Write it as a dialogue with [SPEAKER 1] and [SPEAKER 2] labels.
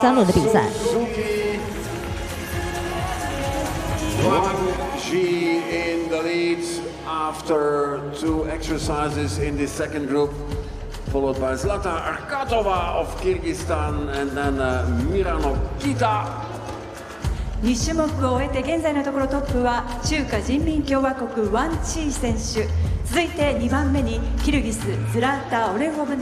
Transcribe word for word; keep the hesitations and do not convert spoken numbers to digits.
[SPEAKER 1] 三轮的比赛。
[SPEAKER 2] She in the lead after two exercises in the second group, followed by Zlata Arkatova of Kyrgyzstan and then uh, Mira Nokita.
[SPEAKER 3] に種目を終えて現在のところトップは中華人民共和国ワン・チー選手、続いてにばんめにキルギスズラータ・オレゴブ